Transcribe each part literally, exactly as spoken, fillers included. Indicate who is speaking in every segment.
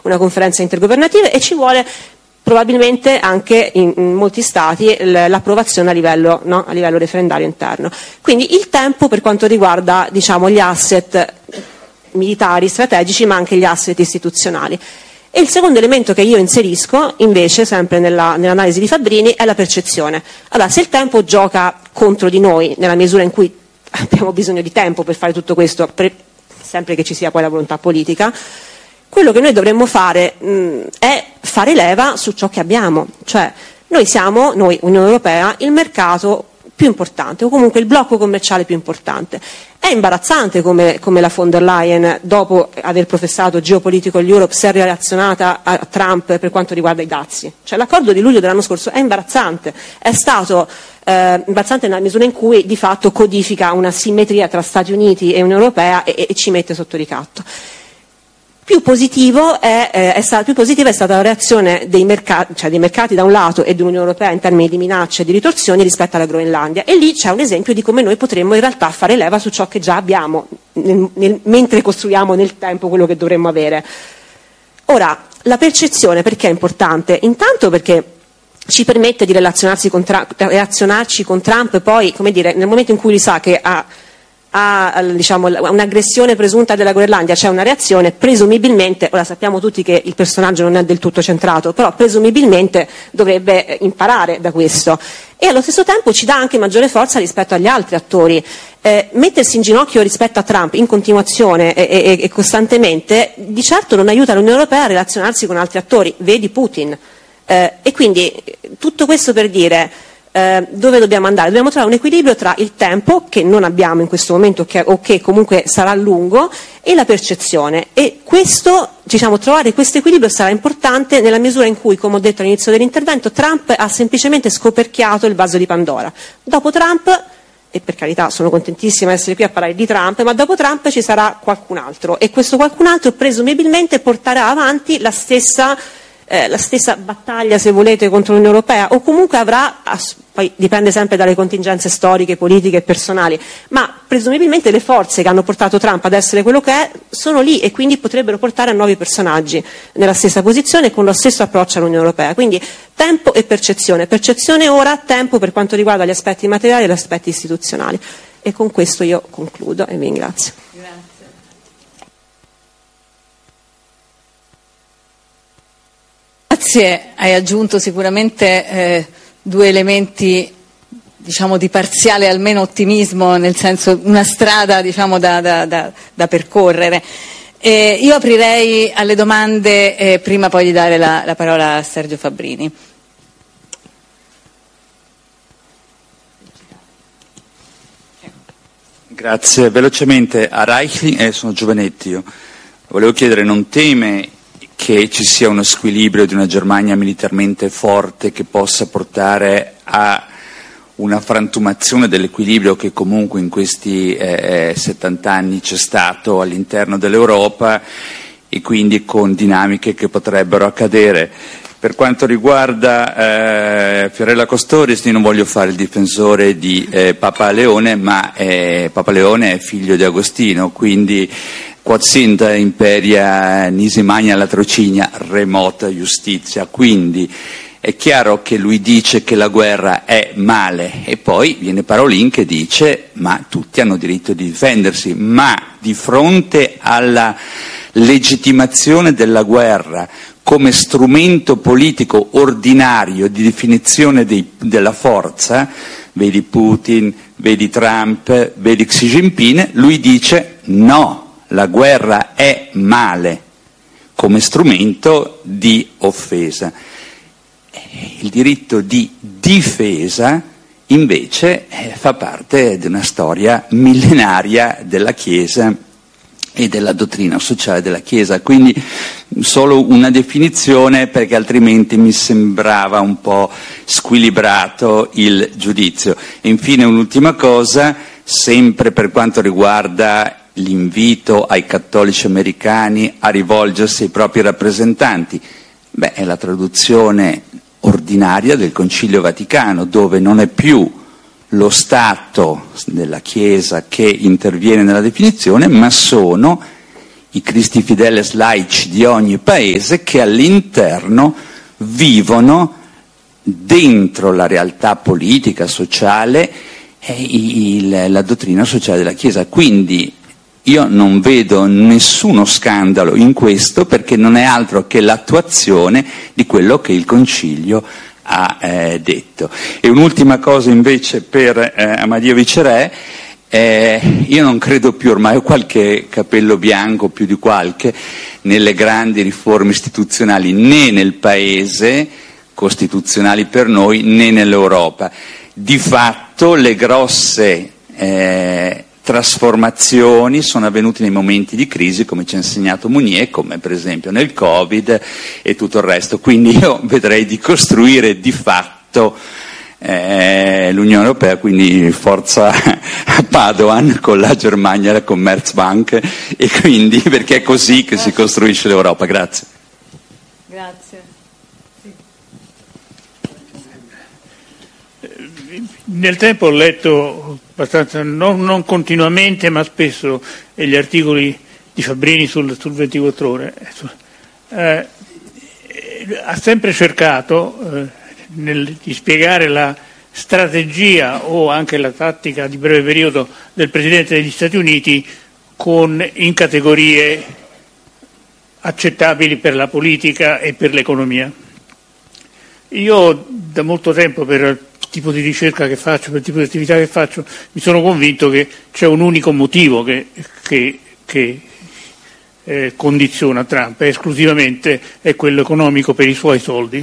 Speaker 1: una conferenza intergovernativa e ci vuole probabilmente anche in, in molti stati l'approvazione a livello, no? a livello referendario interno. Quindi il tempo per quanto riguarda, diciamo, gli asset militari strategici, ma anche gli asset istituzionali. E il secondo elemento che io inserisco, invece, sempre nella, nell'analisi di Fabbrini, è la percezione. Allora, se il tempo gioca contro di noi, nella misura in cui abbiamo bisogno di tempo per fare tutto questo, per, sempre che ci sia poi la volontà politica, quello che noi dovremmo fare mh, è fare leva su ciò che abbiamo. Cioè, noi siamo, noi, Unione Europea, il mercato più importante, o comunque il blocco commerciale più importante. È imbarazzante come, come la von der Leyen, dopo aver professato Geopolitical Europe, si è relazionata a Trump per quanto riguarda i dazi. Cioè, l'accordo di luglio dell'anno scorso è imbarazzante, è stato eh, imbarazzante nella misura in cui di fatto codifica una simmetria tra Stati Uniti e Unione Europea e, e ci mette sotto ricatto. Più, positivo è, eh, è stata, più positiva è stata la reazione dei mercati, cioè dei mercati da un lato e dell'Unione Europea in termini di minacce e di ritorsioni rispetto alla Groenlandia, e lì c'è un esempio di come noi potremmo in realtà fare leva su ciò che già abbiamo nel, nel, mentre costruiamo nel tempo quello che dovremmo avere. Ora, la percezione perché è importante? Intanto perché ci permette di relazionarsi con Trump, relazionarci con Trump poi, come dire, nel momento in cui lui sa che ha a diciamo, un'aggressione presunta della Groenlandia c'è una reazione, presumibilmente, ora sappiamo tutti che il personaggio non è del tutto centrato, però presumibilmente dovrebbe imparare da questo, e allo stesso tempo ci dà anche maggiore forza rispetto agli altri attori. Eh, mettersi in ginocchio rispetto a Trump in continuazione e, e, e costantemente di certo non aiuta l'Unione Europea a relazionarsi con altri attori, vedi Putin, eh, e quindi tutto questo per dire Eh, dove dobbiamo andare? Dobbiamo trovare un equilibrio tra il tempo, che non abbiamo in questo momento che, o che comunque sarà lungo, e la percezione, e questo, diciamo, trovare questo equilibrio sarà importante nella misura in cui, come ho detto all'inizio dell'intervento, Trump ha semplicemente scoperchiato il vaso di Pandora. Dopo Trump, e per carità sono contentissima di essere qui a parlare di Trump, ma dopo Trump ci sarà qualcun altro, e questo qualcun altro presumibilmente porterà avanti la stessa Eh, la stessa battaglia, se volete, contro l'Unione Europea, o comunque avrà, poi dipende sempre dalle contingenze storiche, politiche e personali, ma presumibilmente le forze che hanno portato Trump ad essere quello che è sono lì, e quindi potrebbero portare a nuovi personaggi nella stessa posizione con lo stesso approccio all'Unione Europea. Quindi tempo e percezione, percezione ora, tempo per quanto riguarda gli aspetti materiali e gli aspetti istituzionali, e con questo io concludo e vi ringrazio.
Speaker 2: Grazie, hai aggiunto sicuramente eh, due elementi, diciamo, di parziale almeno ottimismo, nel senso una strada, diciamo, da, da, da, da percorrere. Eh, io aprirei alle domande eh, prima poi di dare la, la parola a Sergio Fabbrini.
Speaker 3: Grazie, velocemente a Reichling, eh, sono Giovanetti io, volevo chiedere, non teme che ci sia uno squilibrio di una Germania militarmente forte che possa portare a una frantumazione dell'equilibrio che comunque in questi eh, settanta anni c'è stato all'interno dell'Europa, e quindi con dinamiche che potrebbero accadere? Per quanto riguarda eh, Fiorella Costoris, io non voglio fare il difensore di eh, Papa Leone, ma eh, Papa Leone è figlio di Agostino, quindi quod sint imperia nisi magna latrocinia remota giustizia, quindi è chiaro che lui dice che la guerra è male, e poi viene Parolin che dice ma tutti hanno diritto di difendersi, ma di fronte alla legittimazione della guerra come strumento politico ordinario di definizione dei, della forza, vedi Putin, vedi Trump, vedi Xi Jinping, lui dice no, la guerra è male come strumento di offesa. Il diritto di difesa invece eh, fa parte di una storia millenaria della Chiesa e della dottrina sociale della Chiesa, quindi solo una definizione, perché altrimenti mi sembrava un po' squilibrato il giudizio. E infine un'ultima cosa, sempre per quanto riguarda l'invito ai cattolici americani a rivolgersi ai propri rappresentanti. Beh, è la traduzione ordinaria del Concilio Vaticano, dove non è più lo Stato della Chiesa che interviene nella definizione, ma sono i Cristi Fideles laici di ogni paese che all'interno vivono dentro la realtà politica, sociale e il, la dottrina sociale della Chiesa. Quindi io non vedo nessuno scandalo in questo, perché non è altro che l'attuazione di quello che il Concilio ha eh, detto. E un'ultima cosa invece per eh, Amadio Viceré, eh, io non credo più, ormai ho qualche capello bianco, più di qualche, nelle grandi riforme istituzionali né nel Paese, costituzionali per noi, né nell'Europa. Di fatto le grosse eh, trasformazioni sono avvenute nei momenti di crisi, come ci ha insegnato Mounier, come per esempio nel Covid e tutto il resto. Quindi io vedrei di costruire di fatto eh, l'Unione Europea, quindi forza a Padoan con la Germania, la Commerzbank, e quindi perché è così che si costruisce l'Europa. Grazie.
Speaker 2: Grazie.
Speaker 4: Nel tempo ho letto abbastanza, non, non continuamente, ma spesso, gli articoli di Fabbrini sul, sul ventiquattro ore. Eh, ha sempre cercato eh, nel, di spiegare la strategia o anche la tattica di breve periodo del Presidente degli Stati Uniti con, in categorie accettabili per la politica e per l'economia. Io da molto tempo, per il tipo di ricerca che faccio, per il tipo di attività che faccio, mi sono convinto che c'è un unico motivo che, che, che eh, condiziona Trump, e esclusivamente è quello economico, per i suoi soldi.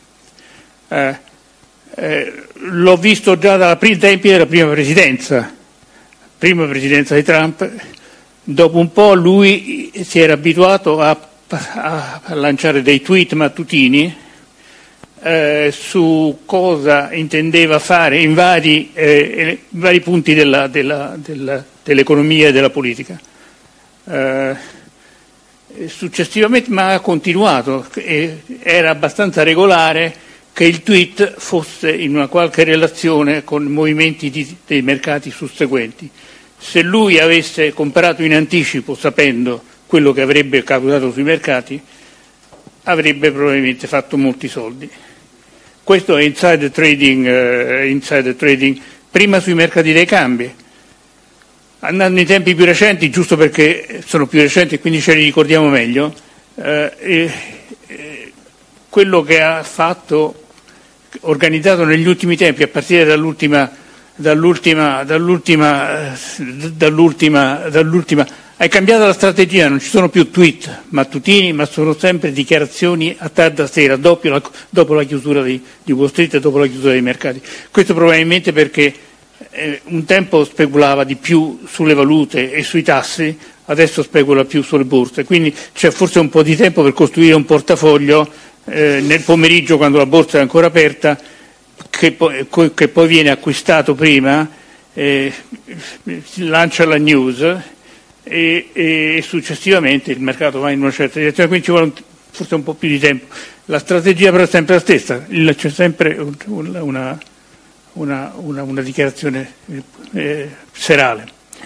Speaker 4: Eh, eh, l'ho visto già dai tempi della prima presidenza, prima presidenza di Trump. Dopo un po' lui si era abituato a, a, a lanciare dei tweet mattutini Eh, su cosa intendeva fare in vari, eh, in vari punti della, della, della, dell'economia e della politica. Eh, successivamente, ma ha continuato, eh, era abbastanza regolare che il tweet fosse in una qualche relazione con movimenti di, dei mercati susseguenti. Se lui avesse comprato in anticipo sapendo quello che avrebbe capitato sui mercati, avrebbe probabilmente fatto molti soldi. Questo è insider trading, eh, insider trading prima sui mercati dei cambi. Andando in tempi più recenti, giusto perché sono più recenti e quindi ce li ricordiamo meglio, eh, eh, quello che ha fatto, organizzato negli ultimi tempi, a partire dall'ultima, dall'ultima, dall'ultima, dall'ultima, dall'ultima hai cambiato la strategia, non ci sono più tweet mattutini, ma sono sempre dichiarazioni a tarda sera, dopo la, dopo la chiusura di, di Wall Street e dopo la chiusura dei mercati. Questo probabilmente perché eh, un tempo speculava di più sulle valute e sui tassi, adesso specula più sulle borse, quindi c'è forse un po' di tempo per costruire un portafoglio eh, nel pomeriggio, quando la borsa è ancora aperta, che poi, che poi viene acquistato prima, eh, lancia la news, E, e successivamente il mercato va in una certa direzione, quindi ci vuole un, forse un po' più di tempo. La strategia però è sempre la stessa, il, c'è sempre una, una, una, una, una dichiarazione eh, serale.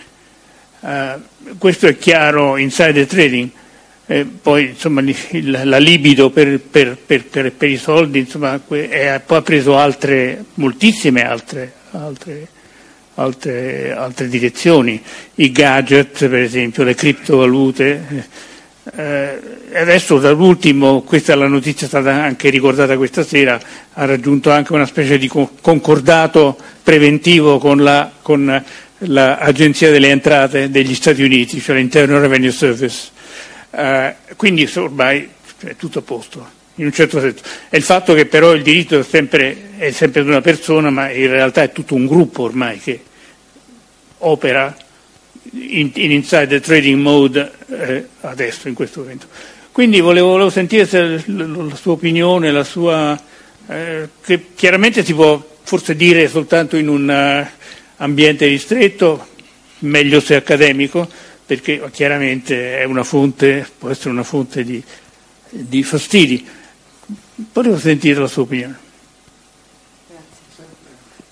Speaker 4: Uh, questo è chiaro insider trading. Eh, poi insomma il, la libido per, per, per, per, per i soldi, insomma, è, poi ha preso altre, moltissime altre, altre Altre, altre direzioni, i gadget per esempio, le criptovalute, eh, adesso dall'ultimo, questa è la notizia, è stata anche ricordata questa sera, ha raggiunto anche una specie di concordato preventivo con la, con l'Agenzia delle Entrate degli Stati Uniti, cioè l'Internal Revenue Service, eh, quindi ormai è tutto a posto. In un certo senso. È il fatto che però il diritto è sempre, è sempre di una persona, ma in realtà è tutto un gruppo ormai che opera in, in insider trading mode eh, adesso, in questo momento. Quindi volevo, volevo sentire se, la, la sua opinione, la sua, eh, che chiaramente si può forse dire soltanto in un uh, ambiente ristretto, meglio se accademico, perché chiaramente è una fonte, può essere una fonte di, di fastidi. Volevo sentire la sua opinione.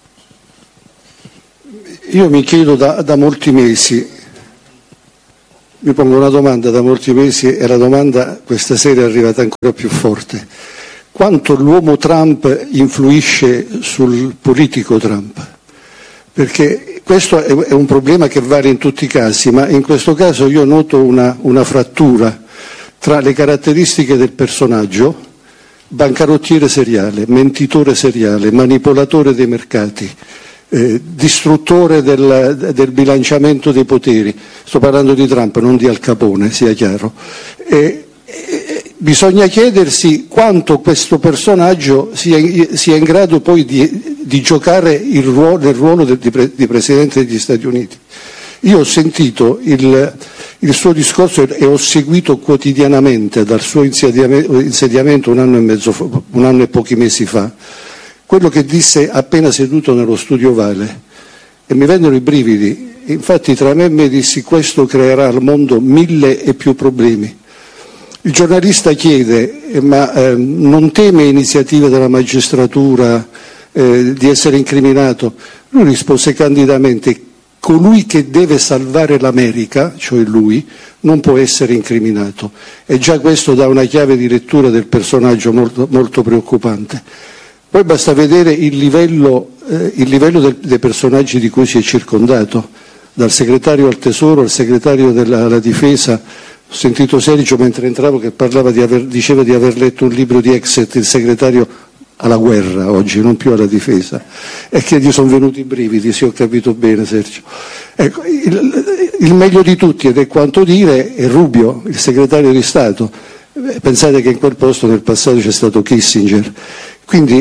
Speaker 5: Io mi chiedo da, da molti mesi mi pongo una domanda da molti mesi e la domanda questa sera è arrivata ancora più forte. Quanto l'uomo Trump influisce sul politico Trump? Perché questo è un problema che vale in tutti i casi, ma in questo caso io noto una, una frattura tra le caratteristiche del personaggio, bancarottiere seriale, mentitore seriale, manipolatore dei mercati, eh, distruttore del, del bilanciamento dei poteri. Sto parlando di Trump, non di Al Capone, sia chiaro. E, e, bisogna chiedersi quanto questo personaggio sia, sia in grado poi di, di giocare il ruolo, il ruolo del, di, pre, di Presidente degli Stati Uniti. Io ho sentito il, il suo discorso e ho seguito quotidianamente dal suo insediamento, insediamento un anno e mezzo, un anno e pochi mesi fa, quello che disse appena seduto nello studio Vale, e mi vennero i brividi. Infatti tra me e me dissi: questo creerà al mondo mille e più problemi. Il giornalista chiede: eh, ma eh, non teme iniziative della magistratura eh, di essere incriminato? Lui rispose candidamente: colui che deve salvare l'America, cioè lui, non può essere incriminato. E già questo dà una chiave di lettura del personaggio molto, molto preoccupante. Poi basta vedere il livello, eh, il livello del, dei personaggi di cui si è circondato, dal segretario al Tesoro al segretario della alla Difesa. Ho sentito Sergio mentre entravo che parlava di aver, diceva di aver letto un libro di Exet, il segretario alla guerra oggi, non più alla difesa, e che gli sono venuti i brividi, se ho capito bene Sergio. Ecco, il, il meglio di tutti, ed è quanto dire, è Rubio, il segretario di Stato. Pensate che in quel posto nel passato c'è stato Kissinger. Quindi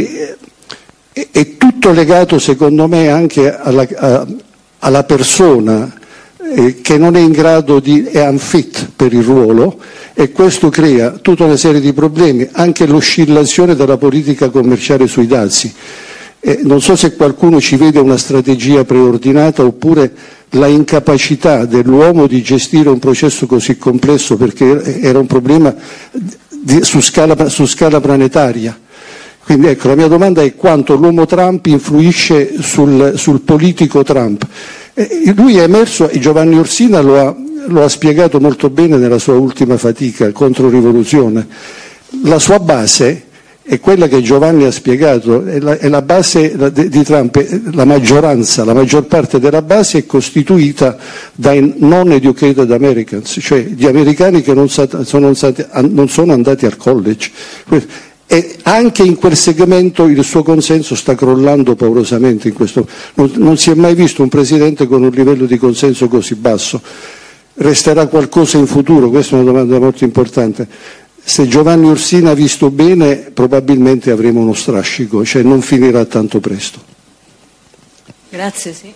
Speaker 5: è, è tutto legato secondo me anche alla, a, alla persona eh, che non è in grado di, è unfit per il ruolo, e questo crea tutta una serie di problemi, anche l'oscillazione della politica commerciale sui dazi. Eh, non so se qualcuno ci vede una strategia preordinata oppure la incapacità dell'uomo di gestire un processo così complesso, perché era un problema di, su, scala, su scala planetaria. Quindi ecco, la mia domanda è quanto l'uomo Trump influisce sul, sul politico Trump. Eh, lui è emerso, e Giovanni Orsina lo ha, lo ha spiegato molto bene nella sua ultima fatica, Controrivoluzione. La sua base è quella che Giovanni ha spiegato, è la, è la base di Trump, la maggioranza, la maggior parte della base è costituita dai non educated Americans, cioè gli americani che non sono, stati, non sono andati al college. E anche in quel segmento il suo consenso sta crollando paurosamente in questo. Non, non si è mai visto un presidente con un livello di consenso così basso. Resterà qualcosa in futuro? Questa è una domanda molto importante. Se Giovanni Orsina ha visto bene, probabilmente avremo uno strascico, cioè non finirà tanto presto.
Speaker 2: Grazie, sì.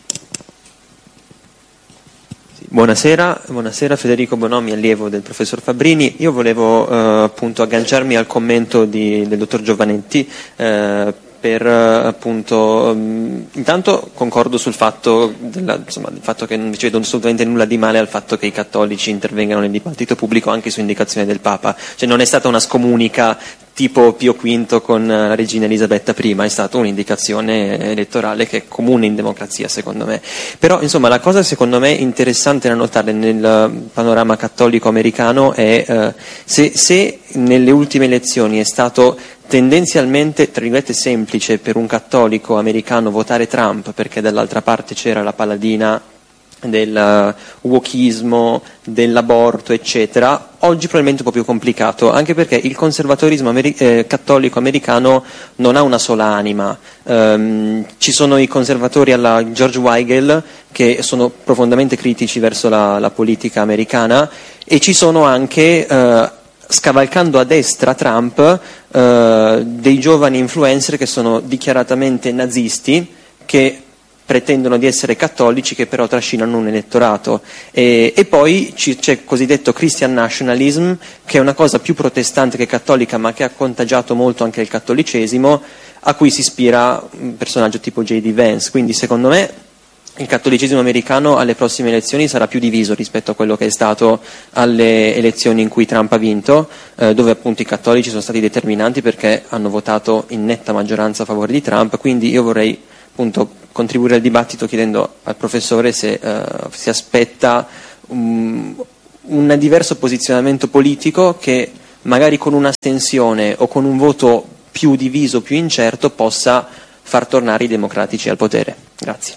Speaker 6: Buonasera, buonasera, Federico Bonomi, allievo del professor Fabbrini. Io volevo eh, appunto agganciarmi al commento di, del dottor Giovanetti eh, per appunto um, intanto concordo sul fatto, della, insomma, del fatto che non ci vedo assolutamente nulla di male al fatto che i cattolici intervengano nel dibattito pubblico anche su indicazione del Papa, cioè non è stata una scomunica tipo Pio Quinto con la regina Elisabetta prima, è stata un'indicazione elettorale che è comune in democrazia secondo me. Però insomma la cosa secondo me interessante da notare nel panorama cattolico americano è eh, se, se nelle ultime elezioni è stato tendenzialmente, tra virgolette, semplice per un cattolico americano votare Trump perché dall'altra parte c'era la paladina del wokismo, dell'aborto, eccetera, oggi probabilmente un po' più complicato, anche perché il conservatorismo ameri- eh, cattolico americano non ha una sola anima. Um, ci sono i conservatori alla George Weigel che sono profondamente critici verso la, la politica americana, e ci sono anche uh, scavalcando a destra Trump uh, dei giovani influencer che sono dichiaratamente nazisti, che pretendono di essere cattolici, che però trascinano un elettorato. E, e poi ci, c'è il cosiddetto Christian nationalism, che è una cosa più protestante che cattolica, ma che ha contagiato molto anche il cattolicesimo, a cui si ispira un personaggio tipo J D Vance. Quindi secondo me il cattolicesimo americano alle prossime elezioni sarà più diviso rispetto a quello che è stato alle elezioni in cui Trump ha vinto, eh, dove appunto i cattolici sono stati determinanti perché hanno votato in netta maggioranza a favore di Trump. Quindi io vorrei appunto contribuire al dibattito chiedendo al professore se uh, si aspetta un, un diverso posizionamento politico che magari con un'astensione o con un voto più diviso, più incerto, possa far tornare i democratici al potere. Grazie.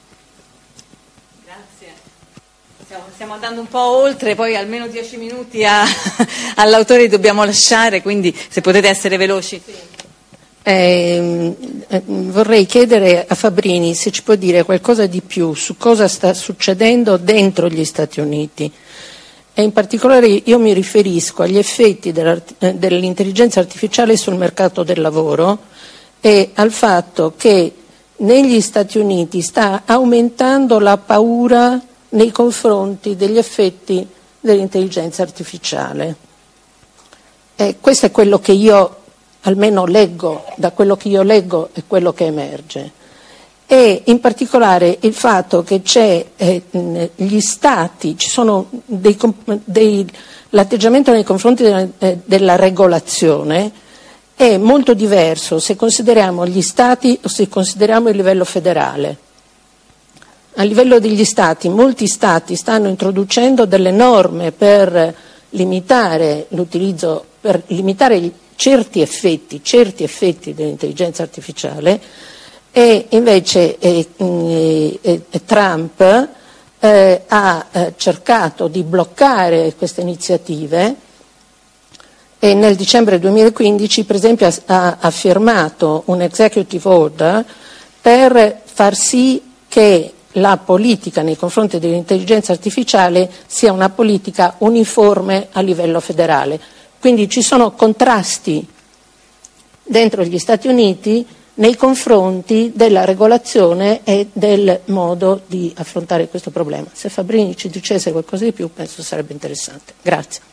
Speaker 2: Grazie. Stiamo, stiamo andando un po' oltre, poi almeno dieci minuti a, all'autore dobbiamo lasciare, quindi se potete essere veloci.
Speaker 7: Eh, eh, vorrei chiedere a Fabrini se ci può dire qualcosa di più su cosa sta succedendo dentro gli Stati Uniti, e in particolare io mi riferisco agli effetti dell'intelligenza artificiale sul mercato del lavoro e al fatto che negli Stati Uniti sta aumentando la paura nei confronti degli effetti dell'intelligenza artificiale. E questo è quello che io almeno leggo, da quello che io leggo è quello che emerge. E in particolare il fatto che c'è eh, gli stati, ci sono dei, dei, l'atteggiamento nei confronti della, eh, della regolazione è molto diverso se consideriamo gli stati o se consideriamo il livello federale. A livello degli stati, molti stati stanno introducendo delle norme per limitare l'utilizzo, per limitare certi effetti, certi effetti dell'intelligenza artificiale, e invece eh, eh, Trump eh, ha eh, cercato di bloccare queste iniziative e nel dicembre duemilaquindici per esempio ha, ha, ha firmato un executive order per far sì che la politica nei confronti dell'intelligenza artificiale sia una politica uniforme a livello federale. Quindi ci sono contrasti dentro gli Stati Uniti nei confronti della regolazione e del modo di affrontare questo problema. Se Fabrini ci dicesse qualcosa di più penso sarebbe interessante. Grazie.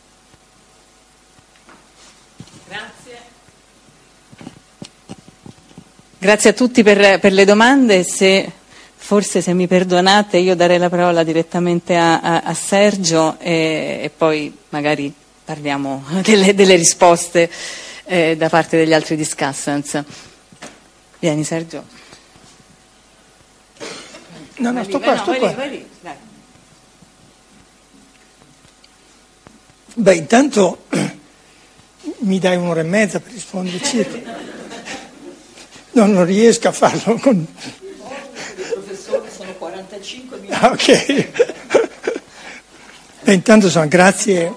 Speaker 2: Grazie. Grazie a tutti per, per le domande. Se, forse se mi perdonate io darei la parola direttamente a, a, a Sergio e, e poi magari parliamo delle, delle risposte eh, da parte degli altri discussants. Vieni Sergio.
Speaker 8: No, no, sto qua, sto qua. Beh, intanto mi dai un'ora e mezza per risponderci. No, non riesco a farlo con...
Speaker 7: Il professore sono quarantacinque minuti.
Speaker 8: Ah, ok. Beh, intanto insomma, grazie,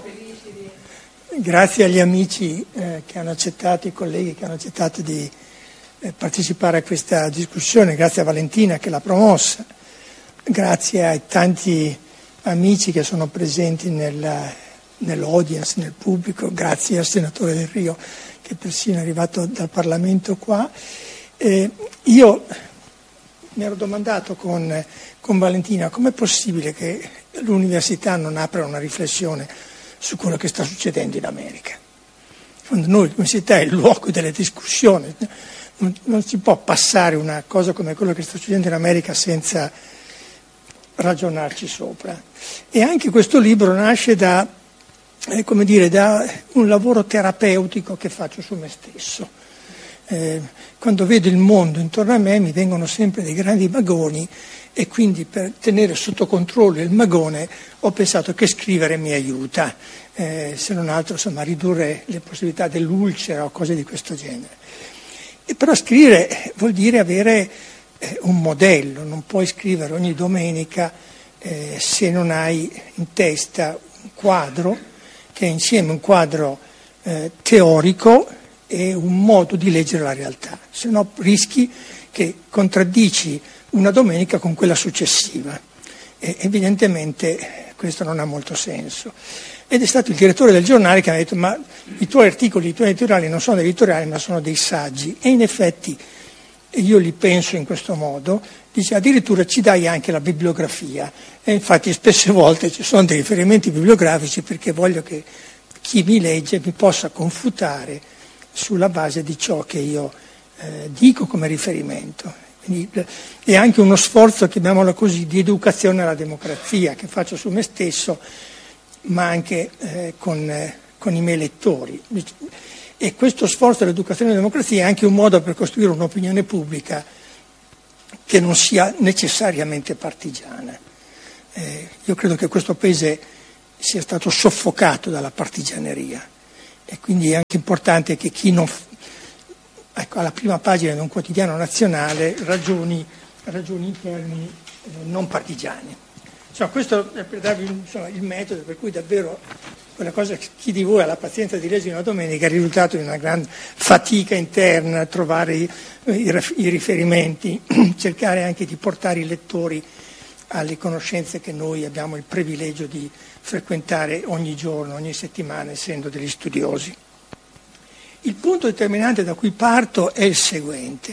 Speaker 8: grazie agli amici eh, che hanno accettato, i colleghi che hanno accettato di eh, partecipare a questa discussione, grazie a Valentina che l'ha promossa, grazie ai tanti amici che sono presenti nella, nell'audience, nel pubblico, grazie al senatore Del Rio che persino è arrivato dal Parlamento qua. Eh, io mi ero domandato con, con Valentina com'è possibile che l'università non apra una riflessione su quello che sta succedendo in America. Quando noi l'università è il luogo delle discussioni, non, non si può passare una cosa come quello che sta succedendo in America senza ragionarci sopra. E anche questo libro nasce da, eh, come dire, da un lavoro terapeutico che faccio su me stesso. Eh, quando vedo il mondo intorno a me mi vengono sempre dei grandi magoni e quindi per tenere sotto controllo il magone ho pensato che scrivere mi aiuta, eh, se non altro insomma a ridurre le possibilità dell'ulcera o cose di questo genere. E però scrivere vuol dire avere eh, un modello, non puoi scrivere ogni domenica eh, se non hai in testa un quadro che è insieme un quadro eh, teorico e un modo di leggere la realtà, se no rischi che contraddici una domenica con quella successiva e evidentemente questo non ha molto senso. Ed è stato il direttore del giornale che mi ha detto ma i tuoi articoli, i tuoi editoriali non sono editoriali ma sono dei saggi, e in effetti io li penso in questo modo, dice addirittura ci dai anche la bibliografia, e infatti spesse volte ci sono dei riferimenti bibliografici perché voglio che chi mi legge mi possa confutare sulla base di ciò che io eh, dico come riferimento. Quindi, è anche uno sforzo, chiamiamolo così, di educazione alla democrazia che faccio su me stesso, ma anche eh, con, eh, con i miei lettori. E questo sforzo dell'educazione alla democrazia è anche un modo per costruire un'opinione pubblica che non sia necessariamente partigiana. Eh, io credo che questo paese sia stato soffocato dalla partigianeria e quindi è anche importante che chi non... Ecco, alla prima pagina di un quotidiano nazionale ragioni, ragioni in termini eh, non partigiani. Insomma, questo è per darvi insomma, il metodo per cui davvero quella cosa, chi di voi ha la pazienza di leggere una domenica, è il risultato di una gran fatica interna, trovare i, i, i riferimenti, cercare anche di portare i lettori alle conoscenze che noi abbiamo il privilegio di frequentare ogni giorno, ogni settimana, essendo degli studiosi. Il punto determinante da cui parto è il seguente.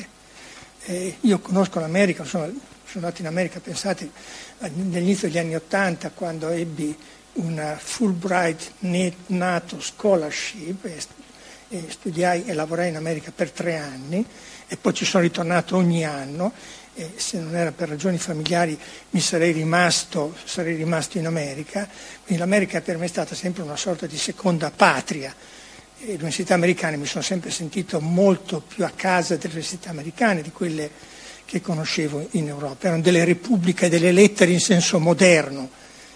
Speaker 8: Eh, io conosco l'America, sono, sono andato in America, pensate, all'inizio degli anni Ottanta, quando ebbi una Fulbright NATO Scholarship e, e studiai e lavorai in America per tre anni e poi ci sono ritornato ogni anno. E se non era per ragioni familiari mi sarei rimasto, sarei rimasto in America, quindi l'America per me è stata sempre una sorta di seconda patria. E le università americane mi sono sempre sentito molto più a casa delle università americane di quelle che conoscevo in Europa. Erano delle repubbliche delle lettere in senso moderno,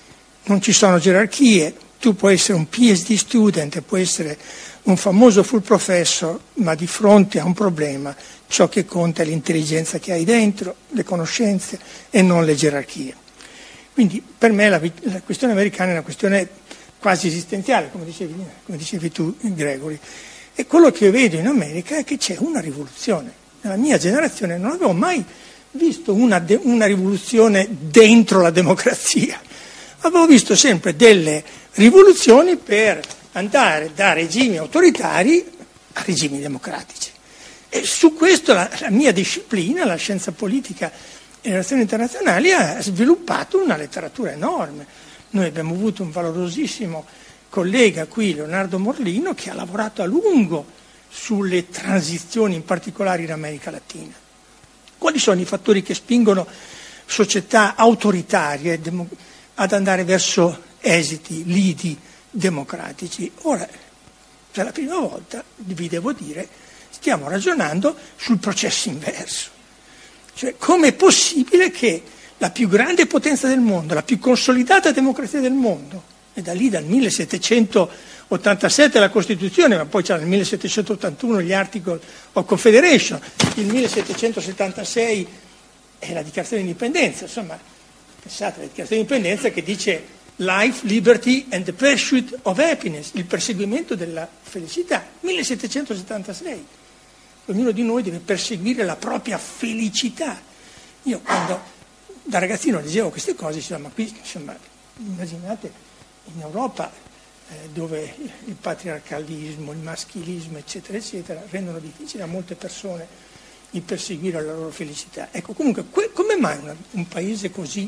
Speaker 8: non ci sono gerarchie, tu puoi essere un P H D student, puoi essere un famoso full professor, ma di fronte a un problema ciò che conta è l'intelligenza che hai dentro, le conoscenze e non le gerarchie. Quindi per me la, la questione americana è una questione quasi esistenziale, come dicevi, come dicevi tu, Gregory. E quello che io vedo in America è che c'è una rivoluzione. Nella mia generazione non avevo mai visto una, de- una rivoluzione dentro la democrazia. Avevo visto sempre delle rivoluzioni per andare da regimi autoritari a regimi democratici. E su questo la, la mia disciplina, la scienza politica e le relazioni internazionali, ha sviluppato una letteratura enorme. Noi abbiamo avuto un valorosissimo collega qui, Leonardo Morlino, che ha lavorato a lungo sulle transizioni, in particolare in America Latina. Quali sono i fattori che spingono società autoritarie ad andare verso esiti, lidi democratici? Ora, per la prima volta, vi devo dire, stiamo ragionando sul processo inverso. Cioè, com'è possibile che la più grande potenza del mondo, la più consolidata democrazia del mondo, e da lì dal millesettecentottantasette la Costituzione, ma poi c'è nel millesettecentottantuno gli Articles of Confederation, il millesettecentosettantasei è la Dichiarazione di Indipendenza, insomma, pensate, la Dichiarazione di Indipendenza che dice life, liberty and the pursuit of happiness, il perseguimento della felicità, millesettecentosettantasei. Ognuno di noi deve perseguire la propria felicità. Io quando da ragazzino leggevo queste cose, dicevo, ma qui, insomma, immaginate in Europa eh, dove il patriarcalismo, il maschilismo, eccetera, eccetera, rendono difficile a molte persone di perseguire la loro felicità. Ecco, comunque, que- come mai una, un paese così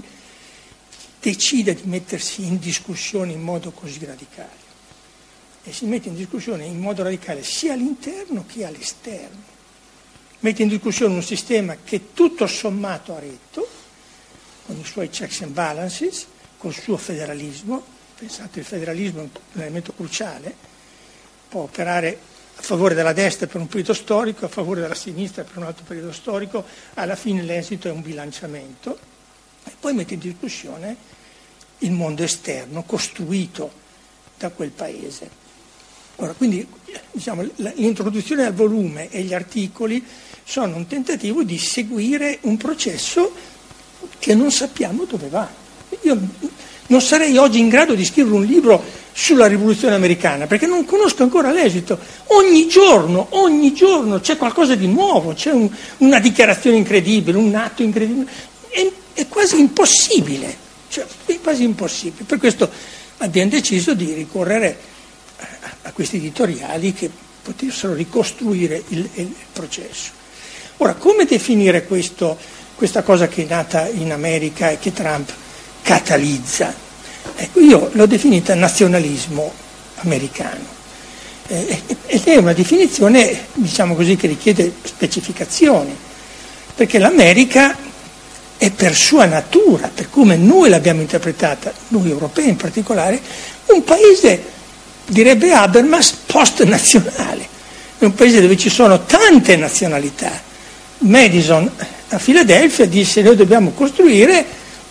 Speaker 8: decide di mettersi in discussione in modo così radicale? E si mette in discussione in modo radicale sia all'interno che all'esterno. Mette in discussione un sistema che tutto sommato ha retto, con i suoi checks and balances, col suo federalismo. Pensate, il federalismo è un elemento cruciale, può operare a favore della destra per un periodo storico, a favore della sinistra per un altro periodo storico, alla fine l'esito è un bilanciamento, e poi mette in discussione il mondo esterno costruito da quel paese. Ora, quindi, diciamo, l'introduzione al volume e gli articoli sono un tentativo di seguire un processo che non sappiamo dove va. Io non sarei oggi in grado di scrivere un libro sulla rivoluzione americana, perché non conosco ancora l'esito. Ogni giorno, ogni giorno c'è qualcosa di nuovo, c'è un, una dichiarazione incredibile, un atto incredibile. È, è quasi impossibile, cioè, è quasi impossibile. Per questo abbiamo deciso di ricorrere a questi editoriali che potessero ricostruire il, il processo. Ora, come definire questo, questa cosa che è nata in America e che Trump catalizza? Ecco, io l'ho definita nazionalismo americano, eh, ed è una definizione, diciamo così, che richiede specificazioni, perché l'America è per sua natura, per come noi l'abbiamo interpretata, noi europei in particolare, un paese, direbbe Habermas, post-nazionale. È un paese dove ci sono tante nazionalità. Madison a Filadelfia disse: noi dobbiamo costruire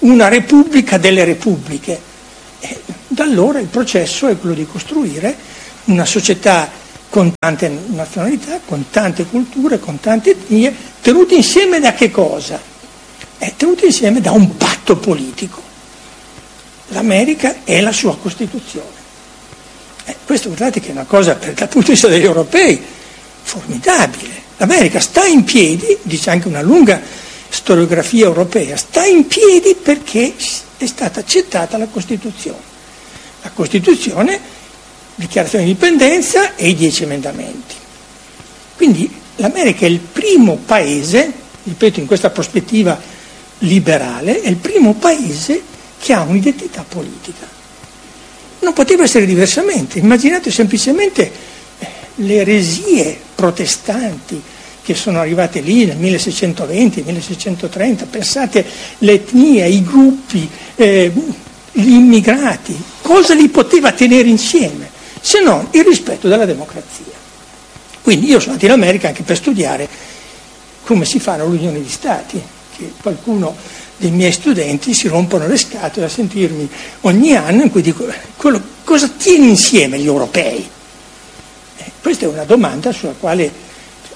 Speaker 8: una repubblica delle repubbliche. E da allora il processo è quello di costruire una società con tante nazionalità, con tante culture, con tante etnie, tenuti insieme da che cosa? È tenuti insieme da un patto politico. L'America è la sua Costituzione. Eh, questo guardate che è una cosa, per, dal punto di vista degli europei, formidabile. L'America sta in piedi, dice anche una lunga storiografia europea, sta in piedi perché è stata accettata la Costituzione. La Costituzione, dichiarazione di indipendenza e i dieci emendamenti. Quindi l'America è il primo paese, ripeto in questa prospettiva liberale, è il primo paese che ha un'identità politica. Non poteva essere diversamente. Immaginate semplicemente le eresie protestanti che sono arrivate lì nel milleseicentoventi, milleseicentotrenta, pensate le etnie, i gruppi, eh, gli immigrati, cosa li poteva tenere insieme se non il rispetto della democrazia. Quindi io sono andato in America anche per studiare come si fanno l'unione di Stati, che qualcuno dei miei studenti si rompono le scatole a sentirmi ogni anno in cui dico quello, cosa tiene insieme gli europei? Eh, questa è una domanda sulla quale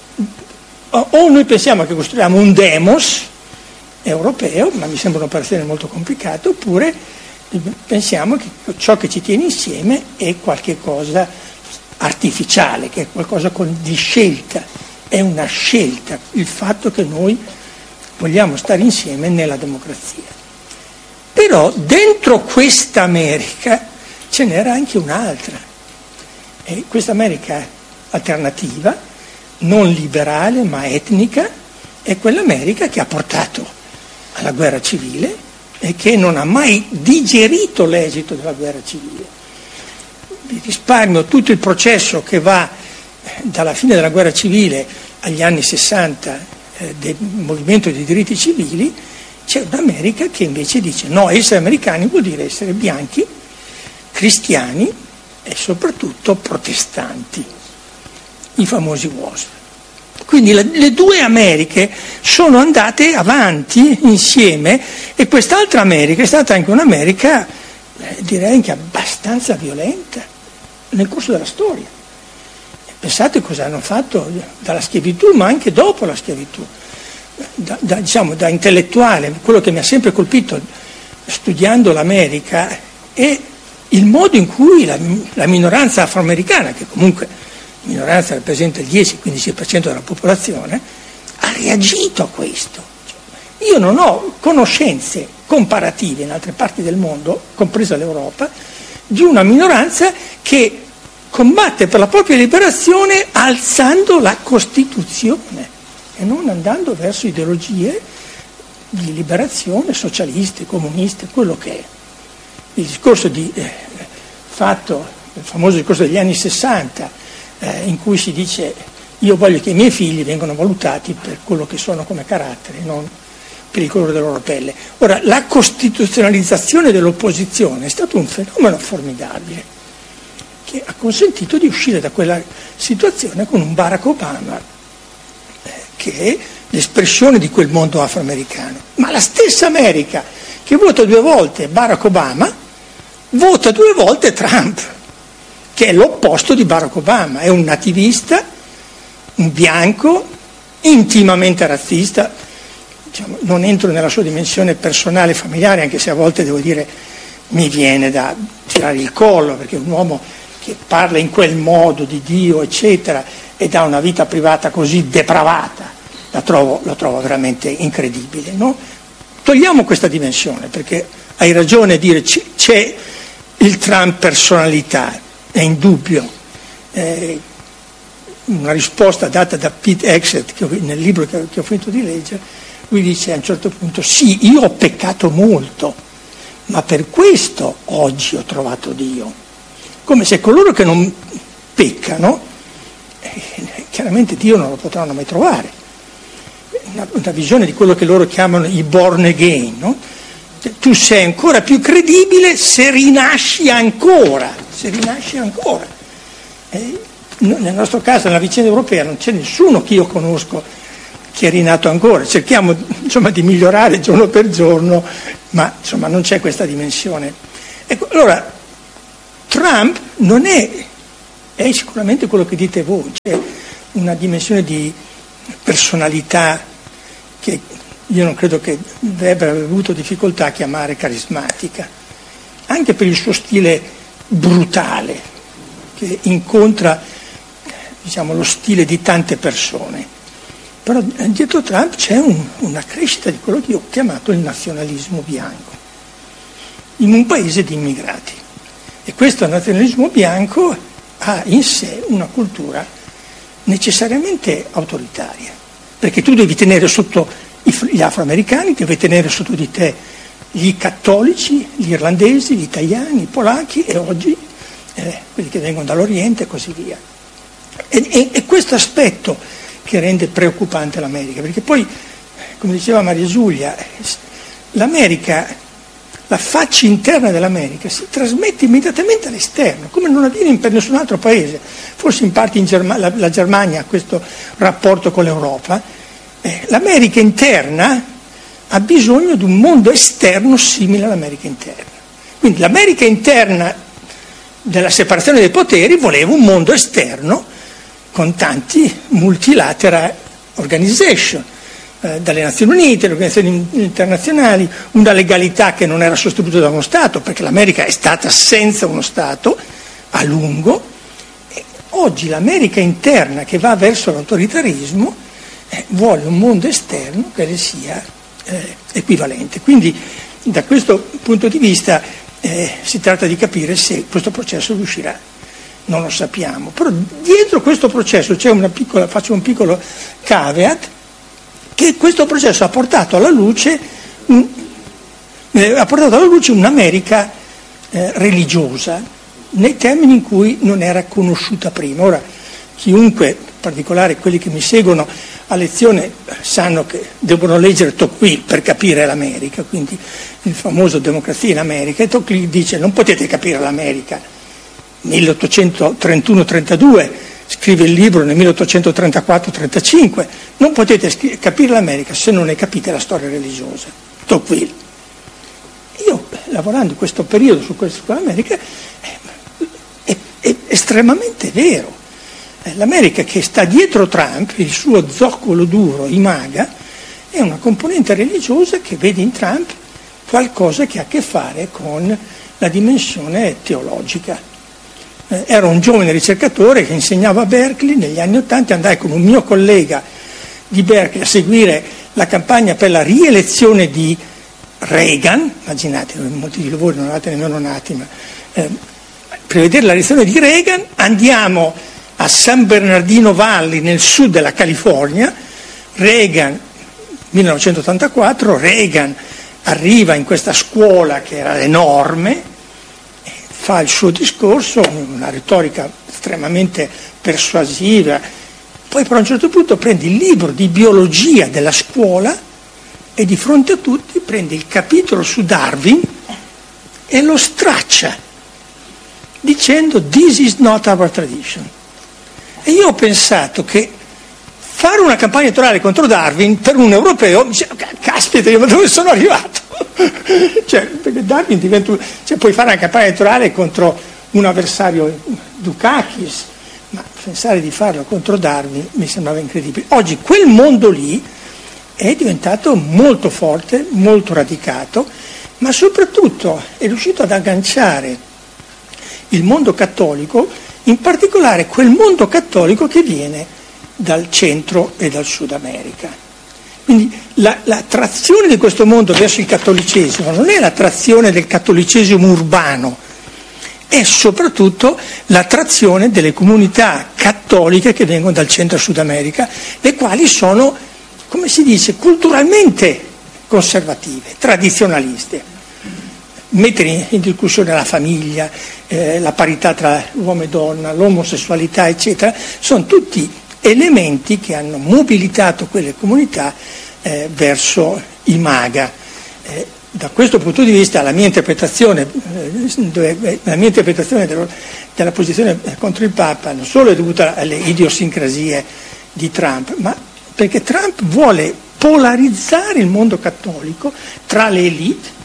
Speaker 8: o noi pensiamo che costruiamo un demos europeo, ma mi sembra un'operazione molto complicata, oppure pensiamo che ciò che ci tiene insieme è qualche cosa artificiale, che è qualcosa di scelta, è una scelta, il fatto che noi vogliamo stare insieme nella democrazia. Però dentro questa America ce n'era anche un'altra, e questa America alternativa, non liberale ma etnica, è quell'America che ha portato alla guerra civile e che non ha mai digerito l'esito della guerra civile. Vi risparmio tutto il processo che va dalla fine della guerra civile agli anni sessanta eh, del movimento dei diritti civili. C'è un'America che invece dice no, essere americani vuol dire essere bianchi, cristiani e soprattutto protestanti, i famosi W A S P. Quindi le, le due Americhe sono andate avanti insieme, e quest'altra America è stata anche un'America, eh, direi anche abbastanza violenta nel corso della storia. Pensate cosa hanno fatto dalla schiavitù, ma anche dopo la schiavitù. Da, da, diciamo, da intellettuale, quello che mi ha sempre colpito studiando l'America è il modo in cui la, la minoranza afroamericana, che comunque la minoranza rappresenta il dieci-quindici per cento della popolazione, ha reagito a questo. Io non ho conoscenze comparative in altre parti del mondo, compresa l'Europa, di una minoranza che combatte per la propria liberazione alzando la Costituzione e non andando verso ideologie di liberazione socialiste, comuniste, quello che è. Il discorso di, eh, fatto, il famoso discorso degli anni sessanta, eh, in cui si dice io voglio che i miei figli vengano valutati per quello che sono come carattere, non per il colore della loro pelle. Ora, la costituzionalizzazione dell'opposizione è stato un fenomeno formidabile che ha consentito di uscire da quella situazione con un Barack Obama eh, che è l'espressione di quel mondo afroamericano. Ma la stessa America che vota due volte Barack Obama vota due volte Trump, che è l'opposto di Barack Obama, è un nativista, un bianco, intimamente razzista. Diciamo, non entro nella sua dimensione personale e familiare, anche se a volte devo dire mi viene da tirare il collo, perché è un uomo che parla in quel modo di Dio, eccetera, e ha una vita privata così depravata, la trovo, la trovo veramente incredibile, no? Togliamo questa dimensione, perché hai ragione a dire c- c'è il Trump personalità, è indubbio. Eh, una risposta data da Pete Hegseth, che ho, nel libro che, che ho finito di leggere, lui dice a un certo punto, sì, io ho peccato molto, ma per questo oggi ho trovato Dio. Come se coloro che non peccano, eh, chiaramente Dio non lo potranno mai trovare. Una, una visione di quello che loro chiamano i born again, no? Tu sei ancora più credibile se rinasci ancora, se rinasci ancora. Eh, nel nostro caso, nella vicenda europea, non c'è nessuno che io conosco che è rinato ancora. Cerchiamo insomma di migliorare giorno per giorno ma insomma non c'è questa dimensione. Ecco, allora Trump non è, è sicuramente quello che dite voi, c'è una dimensione di personalità che io non credo che Weber abbia avuto difficoltà a chiamare carismatica, anche per il suo stile brutale, che incontra, diciamo, lo stile di tante persone. Però dietro Trump c'è un, una crescita di quello che io ho chiamato il nazionalismo bianco, in un paese di immigrati. E questo nazionalismo bianco ha in sé una cultura necessariamente autoritaria, perché tu devi tenere sotto gli afroamericani, devi tenere sotto di te gli cattolici, gli irlandesi, gli italiani, i polacchi e oggi eh, quelli che vengono dall'Oriente e così via. E, e, e questo aspetto che rende preoccupante l'America, perché poi, come diceva Maria Giulia, l'America, la faccia interna dell'America si trasmette immediatamente all'esterno, come non avviene per nessun altro paese. Forse in parte in Germa- la, la Germania ha questo rapporto con l'Europa. Eh, L'America interna ha bisogno di un mondo esterno simile all'America interna. Quindi l'America interna della separazione dei poteri voleva un mondo esterno con tanti multilateral organization, eh, dalle Nazioni Unite, le organizzazioni internazionali, una legalità che non era sostenuta da uno Stato, perché l'America è stata senza uno Stato a lungo. E oggi l'America interna che va verso l'autoritarismo eh, vuole un mondo esterno che le sia eh, equivalente. Quindi da questo punto di vista eh, si tratta di capire se questo processo riuscirà. Non lo sappiamo, però dietro questo processo c'è una piccola, faccio un piccolo caveat, che questo processo ha portato alla luce, un, eh, ha portato alla luce un'America eh, religiosa, nei termini in cui non era conosciuta prima. Ora, chiunque, in particolare quelli che mi seguono a lezione, sanno che devono leggere Tocqueville per capire l'America, quindi il famoso Democrazia in America, e Tocqueville dice non potete capire l'America. milleottocentotrentuno trentadue, scrive il libro nel milleottocentotrentaquattro trentacinque, non potete scri- capire l'America se non ne capite la storia religiosa. Tocqueville. Io, lavorando in questo periodo su questo con l'America, è, è, è estremamente vero. L'America che sta dietro Trump, il suo zoccolo duro, i MAGA, è una componente religiosa che vede in Trump qualcosa che ha a che fare con la dimensione teologica. Eh, ero un giovane ricercatore che insegnava a Berkeley negli anni Ottanta, andai con un mio collega di Berkeley a seguire la campagna per la rielezione di Reagan, immaginate, molti di voi non eravate nemmeno nati, ma eh, per vedere la rielezione di Reagan andiamo a San Bernardino Valley nel sud della California. Reagan, millenovecentottantaquattro, Reagan arriva in questa scuola che era enorme, fa il suo discorso, una retorica estremamente persuasiva, poi però a un certo punto prende il libro di biologia della scuola e di fronte a tutti prende il capitolo su Darwin e lo straccia, dicendo "This is not our tradition". E io ho pensato che fare una campagna elettorale contro Darwin per un europeo, dice, caspita, io dove sono arrivato? Cioè, perché Darwin diventa, cioè, puoi fare una campagna elettorale contro un avversario, Dukakis, ma pensare di farlo contro Darwin mi sembrava incredibile. Oggi quel mondo lì è diventato molto forte, molto radicato, ma soprattutto è riuscito ad agganciare il mondo cattolico, in particolare quel mondo cattolico che viene dal centro e dal Sud America. Quindi la, la trazione di questo mondo verso il cattolicesimo non è la trazione del cattolicesimo urbano, è soprattutto la trazione delle comunità cattoliche che vengono dal centro e Sud America, le quali sono, come si dice, culturalmente conservative, tradizionaliste. Mettere in discussione la famiglia, eh, la parità tra uomo e donna, l'omosessualità, eccetera, sono tutti elementi che hanno mobilitato quelle comunità eh, verso i MAGA. Eh, da questo punto di vista la mia interpretazione, eh, la mia interpretazione dello, della posizione contro il Papa non solo è dovuta alle idiosincrasie di Trump, ma perché Trump vuole polarizzare il mondo cattolico tra le elite